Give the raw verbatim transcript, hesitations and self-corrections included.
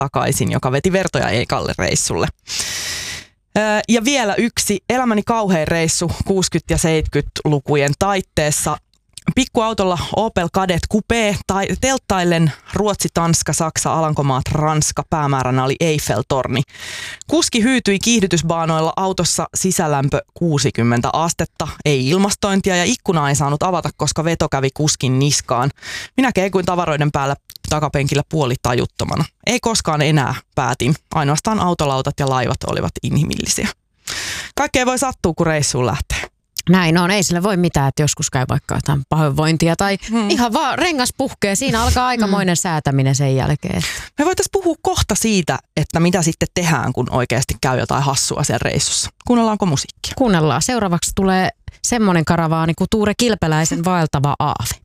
takaisin, joka veti vertoja Eikalle reissulle. Ja vielä yksi elämäni kauhein reissu kuusikymmentä- ja seitsemänkymmentälukujen taitteessa. Pikkuautolla Opel Kadett Coupé tai telttaillen Ruotsi, Tanska, Saksa, Alankomaat, Ranska. Päämääränä oli Eiffel-torni. Kuski hyytyi kiihdytysbaanoilla, autossa sisälämpö kuusikymmentä astetta, ei ilmastointia ja ikkuna ei saanut avata, koska veto kävi kuskin niskaan. Minä keikuin tavaroiden päällä takapenkillä puolitajuttomana. Ei koskaan enää, päätin. Ainoastaan autolautat ja laivat olivat inhimillisiä. Kaikkea voi sattua, kun reissuun lähtee. Näin on, ei sille voi mitään, että joskus käy vaikka jotain pahoinvointia tai hmm. ihan vaan rengas puhkee. Siinä alkaa aikamoinen hmm. säätäminen sen jälkeen. Me voitaisiin puhua kohta siitä, että mitä sitten tehdään, kun oikeasti käy jotain hassua siellä reissussa. Kuunnellaanko musiikkia? Kuunnellaan. Seuraavaksi tulee semmoinen karavaani kuin Tuure Kilpeläisen Vaeltava aave.